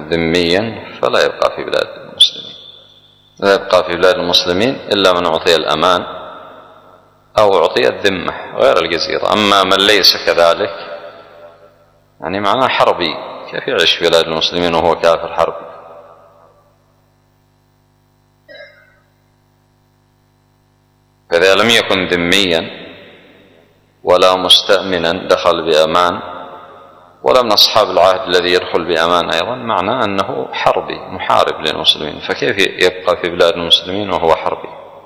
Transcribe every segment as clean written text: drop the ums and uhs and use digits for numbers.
ذميا فلا يبقى في بلاد المسلمين، لا يبقى في بلاد المسلمين إلا من أعطي الأمان أو أعطي الذمة غير الجزيرة. أما من ليس كذلك يعني معناه حربي، كيف يعيش في بلاد المسلمين وهو كافر حربي؟ فإذا لم يكن ذميا ولا مستأمنا دخل بأمان، ولا من أصحاب العهد الذي يدخل بأمان أيضا، معناه أنه حربي محارب للمسلمين، فكيف يبقى في بلاد المسلمين وهو حربي؟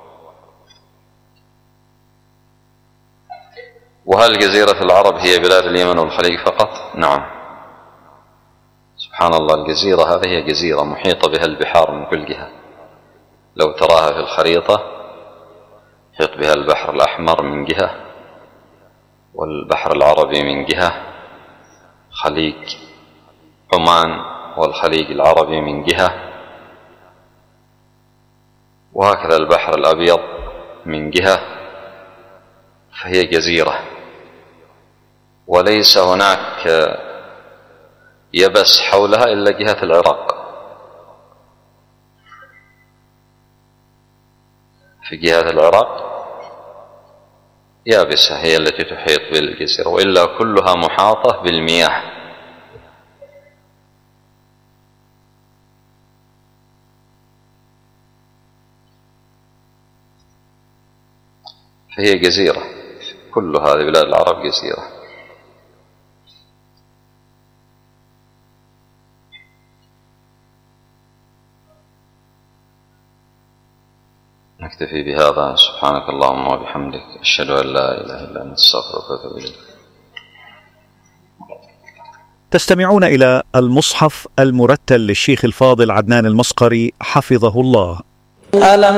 وهل جزيرة العرب هي بلاد اليمن والخليج فقط؟ نعم، سبحان الله، الجزيرة هذه هي جزيرة محيطة بها البحار من كل جهة، لو تراها في الخريطة يحيط بها البحر الأحمر من جهة، والبحر العربي من جهة، خليج عمان والخليج العربي من جهة، وهكذا البحر الأبيض من جهة، فهي جزيرة، وليس هناك يبس حولها إلا جهة العراق، في جهة العراق يابسة هي التي تحيط بالجزيرة، وإلا كلها محاطة بالمياه. فهي جزيرة، كل هذه بلاد العرب جزيرة. نكتفي بهذا. سبحانك اللهم وبحمدك، أشهد أن لا إله إلا أنت، أستغفرك وأتوب إليك. تستمعون إلى المصحف المرتل للشيخ الفاضل عدنان المصقري حفظه الله.